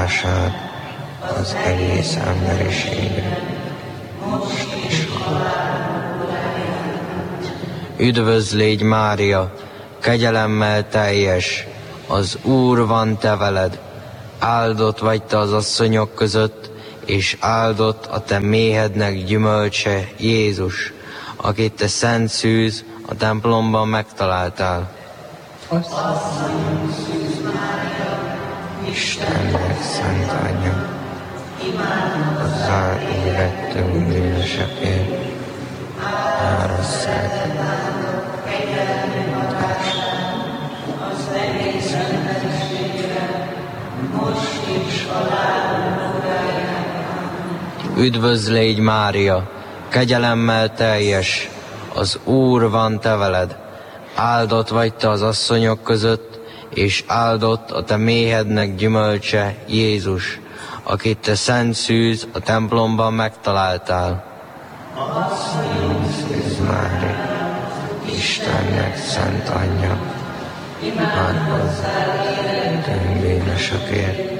áldását az egész emberiségre, most is Üdvözl légy, Mária, kegyelemmel teljes, az Úr van te veled, áldott vagy te az asszonyok között, és áldott a te méhednek gyümölcse, Jézus, akit te szent szűz a templomban megtaláltál. Istennek szent anyja, hozzá érettünk bűnösekért, árasszák. Üdvözl légy, Mária, kegyelemmel teljes, az Úr van te veled, áldott vagy te az asszonyok között, és áldott a te méhednek gyümölcse, Jézus, akit te szent szűz a templomban megtaláltál. Szűz Mária, Istennek szent anyja, imádkozz bűnösökért,